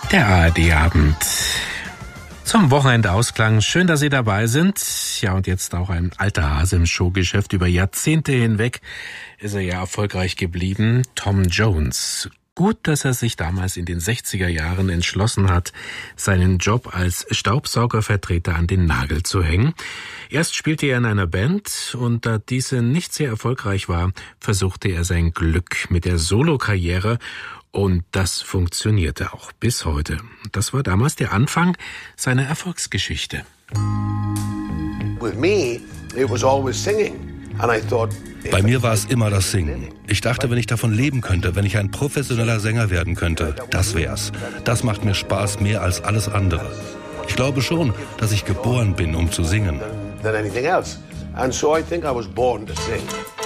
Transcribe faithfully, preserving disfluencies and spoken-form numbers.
Der A R D-Abend zum Wochenendausklang. Schön, dass Sie dabei sind. Ja, und jetzt auch ein alter Hase im Showgeschäft. Über Jahrzehnte hinweg ist er ja erfolgreich geblieben. Tom Jones. Gut, dass er sich damals in den sechziger Jahren entschlossen hat, seinen Job als Staubsaugervertreter an den Nagel zu hängen. Erst spielte er in einer Band und da diese nicht sehr erfolgreich war, versuchte er sein Glück mit der Solokarriere. Und das funktionierte auch bis heute. Das war damals der Anfang seiner Erfolgsgeschichte. Bei mir war es immer das Singen. Ich dachte, wenn ich davon leben könnte, wenn ich ein professioneller Sänger werden könnte, das wär's. Das macht mir Spaß mehr als alles andere. Ich glaube schon, dass ich geboren bin, um zu singen. Than anything else. And so I think I was born to sing.